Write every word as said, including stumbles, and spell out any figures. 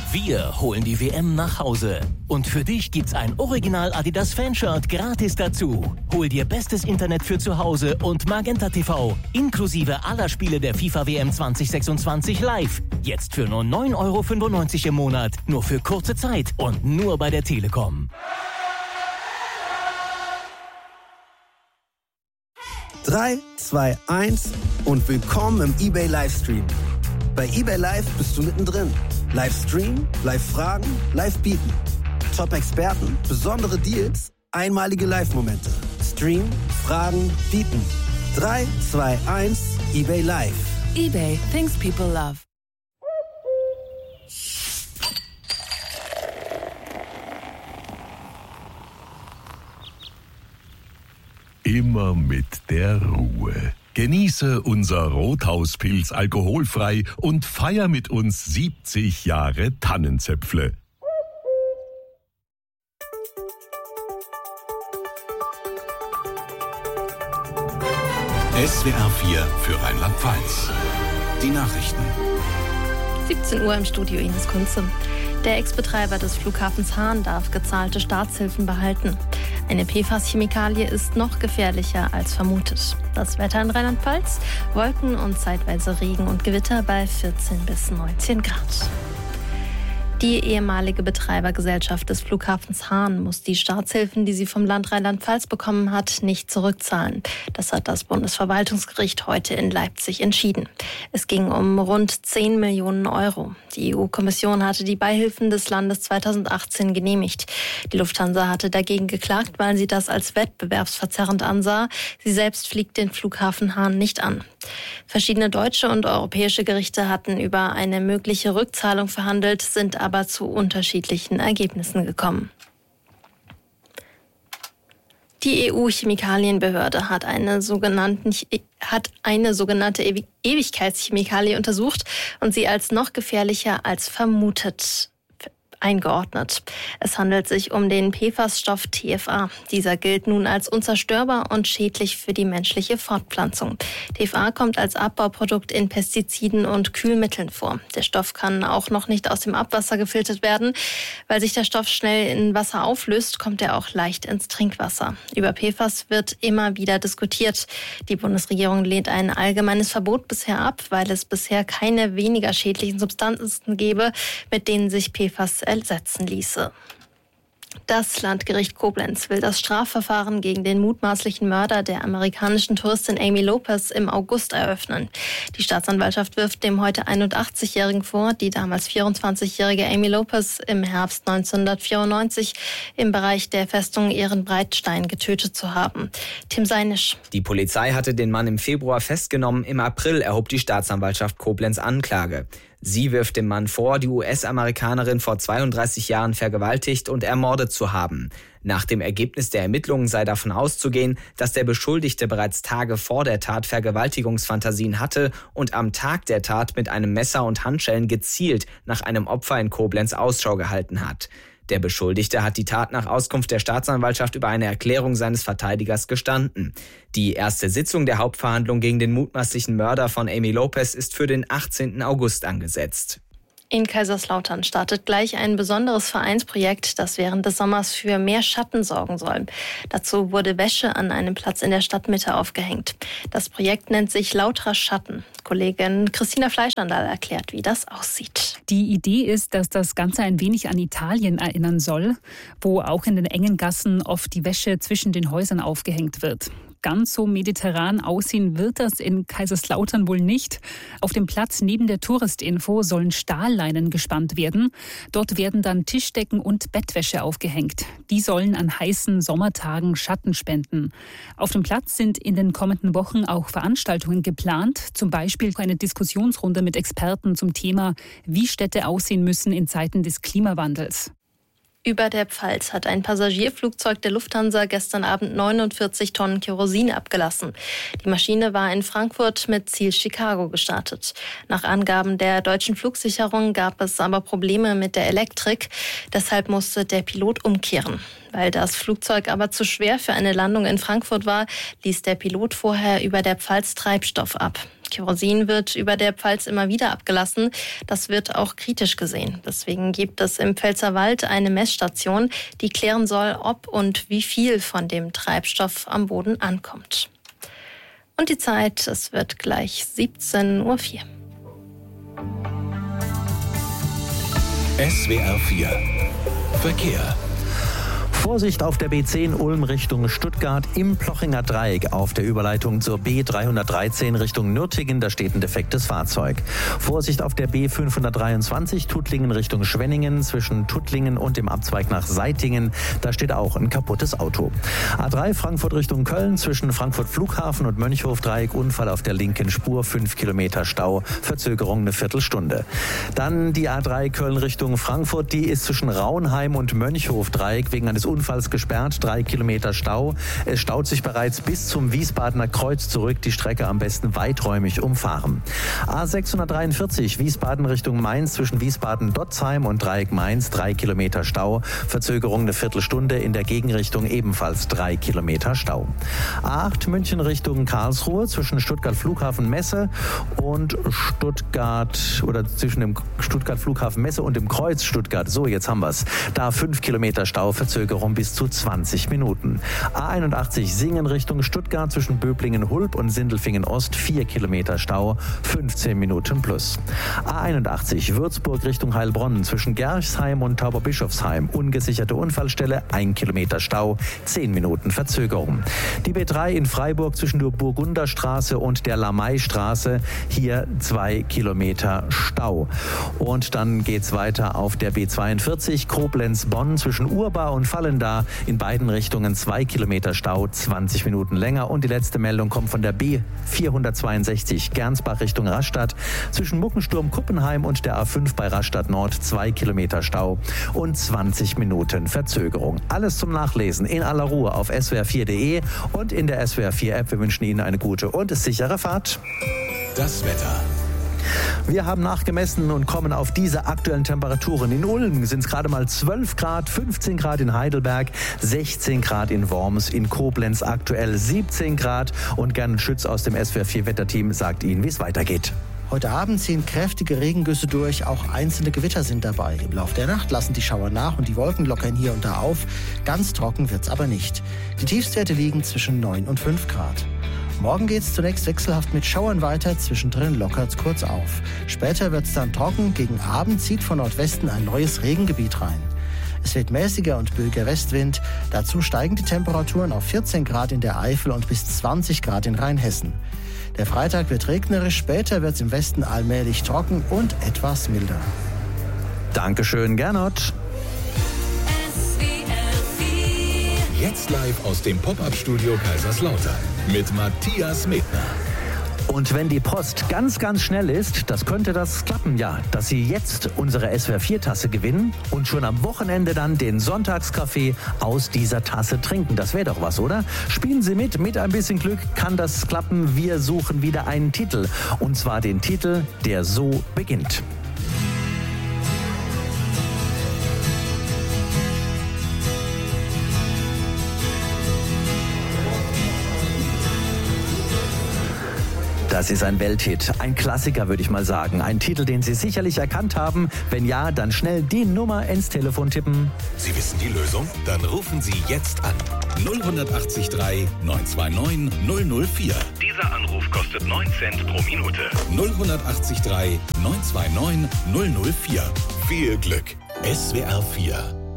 Wir holen die W M nach Hause. Und für dich gibt's ein Original Adidas Fanshirt gratis dazu. Hol dir bestes Internet für zu Hause und Magenta T V inklusive aller Spiele der FIFA W M zwanzig sechsundzwanzig live. Jetzt für nur neun Euro fünfundneunzig im Monat. Nur für kurze Zeit und nur bei der Telekom. drei, zwei, eins und willkommen im eBay Livestream. Bei eBay Live bist du mittendrin. Livestream, Live-Fragen, Live-Bieten. Top-Experten, besondere Deals, einmalige Live-Momente. Stream, Fragen, Bieten. drei, zwei, eins, eBay Live. eBay, things people love. Immer mit der Ruhe. Genieße unser Rothauspilz alkoholfrei und feier mit uns siebzig Jahre Tannenzäpfle. S W R vier für Rheinland-Pfalz. Die Nachrichten. siebzehn Uhr im Studio Ines Kunze. Der Ex-Betreiber des Flughafens Hahn darf gezahlte Staatshilfen behalten. Eine P F A S-Chemikalie ist noch gefährlicher als vermutet. Das Wetter in Rheinland-Pfalz: Wolken und zeitweise Regen und Gewitter bei vierzehn bis neunzehn Grad. Die ehemalige Betreibergesellschaft des Flughafens Hahn muss die Staatshilfen, die sie vom Land Rheinland-Pfalz bekommen hat, nicht zurückzahlen. Das hat das Bundesverwaltungsgericht heute in Leipzig entschieden. Es ging um rund zehn Millionen Euro. Die E U-Kommission hatte die Beihilfen des Landes zweitausendachtzehn genehmigt. Die Lufthansa hatte dagegen geklagt, weil sie das als wettbewerbsverzerrend ansah. Sie selbst fliegt den Flughafen Hahn nicht an. Verschiedene deutsche und europäische Gerichte hatten über eine mögliche Rückzahlung verhandelt, sind aber zu unterschiedlichen Ergebnissen gekommen. Die E U-Chemikalienbehörde hat eine, sogenannten, hat eine sogenannte Ewigkeitschemikalie untersucht und sie als noch gefährlicher als vermutet eingeordnet. Es handelt sich um den P F A S-Stoff T F A. Dieser gilt nun als unzerstörbar und schädlich für die menschliche Fortpflanzung. T F A kommt als Abbauprodukt in Pestiziden und Kühlmitteln vor. Der Stoff kann auch noch nicht aus dem Abwasser gefiltert werden. Weil sich der Stoff schnell in Wasser auflöst, kommt er auch leicht ins Trinkwasser. Über P F A S wird immer wieder diskutiert. Die Bundesregierung lehnt ein allgemeines Verbot bisher ab, weil es bisher keine weniger schädlichen Substanzen gäbe, mit denen sich P F A S ersetzen ließe. Das Landgericht Koblenz will das Strafverfahren gegen den mutmaßlichen Mörder der amerikanischen Touristin Amy Lopez im August eröffnen. Die Staatsanwaltschaft wirft dem heute einundachtzigjährigen vor, die damals vierundzwanzigjährige Amy Lopez im Herbst neunzehnhundertvierundneunzig im Bereich der Festung Ehrenbreitstein getötet zu haben. Tim Seinisch. Die Polizei hatte den Mann im Februar festgenommen. Im April erhob die Staatsanwaltschaft Koblenz Anklage. Sie wirft dem Mann vor, die U S-Amerikanerin vor zweiunddreißig Jahren vergewaltigt und ermordet zu haben. Nach dem Ergebnis der Ermittlungen sei davon auszugehen, dass der Beschuldigte bereits Tage vor der Tat Vergewaltigungsfantasien hatte und am Tag der Tat mit einem Messer und Handschellen gezielt nach einem Opfer in Koblenz Ausschau gehalten hat. Der Beschuldigte hat die Tat nach Auskunft der Staatsanwaltschaft über eine Erklärung seines Verteidigers gestanden. Die erste Sitzung der Hauptverhandlung gegen den mutmaßlichen Mörder von Amy Lopez ist für den achtzehnten August angesetzt. In Kaiserslautern startet gleich ein besonderes Vereinsprojekt, das während des Sommers für mehr Schatten sorgen soll. Dazu wurde Wäsche an einem Platz in der Stadtmitte aufgehängt. Das Projekt nennt sich Lauterer Schatten. Kollegin Christina Fleischandal erklärt, wie das aussieht. Die Idee ist, dass das Ganze ein wenig an Italien erinnern soll, wo auch in den engen Gassen oft die Wäsche zwischen den Häusern aufgehängt wird. Ganz so mediterran aussehen wird das in Kaiserslautern wohl nicht. Auf dem Platz neben der Touristinfo sollen Stahlleinen gespannt werden. Dort werden dann Tischdecken und Bettwäsche aufgehängt. Die sollen an heißen Sommertagen Schatten spenden. Auf dem Platz sind in den kommenden Wochen auch Veranstaltungen geplant. Zum Beispiel eine Diskussionsrunde mit Experten zum Thema, wie Städte aussehen müssen in Zeiten des Klimawandels. Über der Pfalz hat ein Passagierflugzeug der Lufthansa gestern Abend neunundvierzig Tonnen Kerosin abgelassen. Die Maschine war in Frankfurt mit Ziel Chicago gestartet. Nach Angaben der deutschen Flugsicherung gab es aber Probleme mit der Elektrik. Deshalb musste der Pilot umkehren. Weil das Flugzeug aber zu schwer für eine Landung in Frankfurt war, ließ der Pilot vorher über der Pfalz Treibstoff ab. Kerosin wird über der Pfalz immer wieder abgelassen. Das wird auch kritisch gesehen. Deswegen gibt es im Pfälzerwald eine Messstation, die klären soll, ob und wie viel von dem Treibstoff am Boden ankommt. Und die Zeit, es wird gleich siebzehn Uhr vier. S W R vier Verkehr. Vorsicht auf der B zehn Ulm Richtung Stuttgart im Plochinger Dreieck auf der Überleitung zur B dreihundertdreizehn Richtung Nürtingen, da steht ein defektes Fahrzeug. Vorsicht auf der B fünfhundertdreiundzwanzig Tuttlingen Richtung Schwenningen zwischen Tuttlingen und dem Abzweig nach Seitingen, da steht auch ein kaputtes Auto. A drei Frankfurt Richtung Köln zwischen Frankfurt Flughafen und Mönchhof Dreieck, Unfall auf der linken Spur, fünf Kilometer Stau, Verzögerung eine Viertelstunde. Dann die A drei Köln Richtung Frankfurt, die ist zwischen Raunheim und Mönchhof Dreieck wegen eines Unfalls gesperrt, drei Kilometer Stau. Es staut sich bereits bis zum Wiesbadener Kreuz zurück, die Strecke am besten weiträumig umfahren. A sechshundertdreiundvierzig Wiesbaden Richtung Mainz zwischen Wiesbaden-Dotzheim und Dreieck Mainz, drei Kilometer Stau, Verzögerung eine Viertelstunde, in der Gegenrichtung ebenfalls drei Kilometer Stau. A acht München Richtung Karlsruhe zwischen Stuttgart Flughafen Messe und Stuttgart oder zwischen dem Stuttgart Flughafen Messe und dem Kreuz Stuttgart. So, jetzt haben wir's. Da fünf Kilometer Stau, Verzögerung bis zu zwanzig Minuten. A einundachtzig Singen Richtung Stuttgart zwischen Böblingen-Hulb und Sindelfingen-Ost, vier Kilometer Stau, fünfzehn Minuten plus. A einundachtzig Würzburg Richtung Heilbronn zwischen Gerchsheim und Tauberbischofsheim, ungesicherte Unfallstelle, ein Kilometer Stau, zehn Minuten Verzögerung. Die B drei in Freiburg zwischen der Burgunderstraße und der Lamaistraße, hier zwei Kilometer Stau. Und dann geht's weiter auf der B zweiundvierzig Koblenz-Bonn zwischen Urbar und Fallen da in beiden Richtungen zwei Kilometer Stau, zwanzig Minuten länger. Und die letzte Meldung kommt von der B vierhundertzweiundsechzig Gernsbach Richtung Rastatt zwischen Muckensturm-Kuppenheim und der A fünf bei Rastatt Nord, zwei Kilometer Stau und zwanzig Minuten Verzögerung. Alles zum Nachlesen in aller Ruhe auf S W R vier punkt de und in der S W R vier App. Wir wünschen Ihnen eine gute und sichere Fahrt. Das Wetter. Wir haben nachgemessen und kommen auf diese aktuellen Temperaturen. In Ulm sind es gerade mal zwölf Grad, fünfzehn Grad in Heidelberg, sechzehn Grad in Worms, in Koblenz aktuell siebzehn Grad. Und Gernot Schütz aus dem S W R vier Wetterteam sagt Ihnen, wie es weitergeht. Heute Abend ziehen kräftige Regengüsse durch, auch einzelne Gewitter sind dabei. Im Laufe der Nacht lassen die Schauer nach und die Wolken lockern hier und da auf. Ganz trocken wird's aber nicht. Die Tiefstwerte liegen zwischen neun und fünf Grad. Morgen geht's zunächst wechselhaft mit Schauern weiter, zwischendrin lockert's kurz auf. Später wird's dann trocken, gegen Abend zieht von Nordwesten ein neues Regengebiet rein. Es wird mäßiger und böiger Westwind, dazu steigen die Temperaturen auf vierzehn Grad in der Eifel und bis zwanzig Grad in Rheinhessen. Der Freitag wird regnerisch, später wird's im Westen allmählich trocken und etwas milder. Dankeschön, Gernot. Jetzt live aus dem Pop-Up-Studio Kaiserslautern mit Matthias Medner. Und wenn die Post ganz, ganz schnell ist, das könnte das klappen, ja, dass Sie jetzt unsere S W R vier Tasse gewinnen und schon am Wochenende dann den Sonntagskaffee aus dieser Tasse trinken. Das wäre doch was, oder? Spielen Sie mit, mit ein bisschen Glück kann das klappen. Wir suchen wieder einen Titel, und zwar den Titel, der so beginnt. Das ist ein Welthit, ein Klassiker, würde ich mal sagen. Ein Titel, den Sie sicherlich erkannt haben. Wenn ja, dann schnell die Nummer ins Telefon tippen. Sie wissen die Lösung? Dann rufen Sie jetzt an. null acht drei neun zwei neun null null vier. Dieser Anruf kostet neun Cent pro Minute. null acht drei neun zwei neun null null vier. Viel Glück. S W R vier